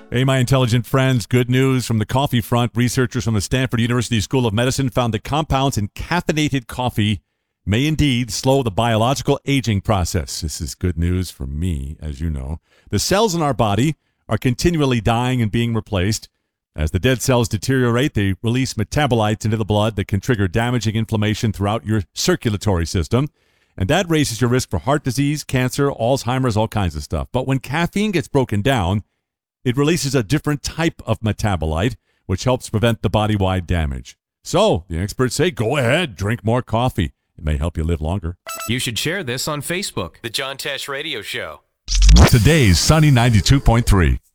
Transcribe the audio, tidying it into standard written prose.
Hey, my intelligent friends, good news from the coffee front. Researchers from the Stanford University School of Medicine found that compounds in caffeinated coffee may indeed slow the biological aging process. This is good news for me, as you know. The cells in our body are continually dying and being replaced. As the dead cells deteriorate, they release metabolites into the blood that can trigger damaging inflammation throughout your circulatory system. And that raises your risk for heart disease, cancer, Alzheimer's, all kinds of stuff. But when caffeine gets broken down, it releases a different type of metabolite, which helps prevent the body-wide damage. So, the experts say, go ahead, drink more coffee. It may help you live longer. You should share this on Facebook. The John Tesh Radio Show. Today's Sunny 92.3.